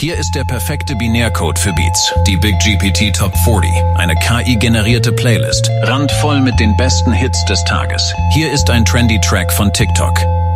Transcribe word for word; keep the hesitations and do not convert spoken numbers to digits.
Hier ist der perfekte Binärcode für Beats. Die Big G P T Top vierzig. Eine K I-generierte Playlist. Randvoll mit den besten Hits des Tages. Hier ist ein trendy Track von TikTok.